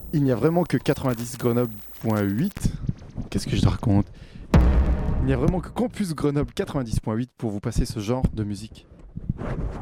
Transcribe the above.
Il n'y a vraiment que 90 Grenoble.8. Qu'est-ce que je te raconte? Il n'y a vraiment que Campus Grenoble 90.8 pour vous passer ce genre de musique.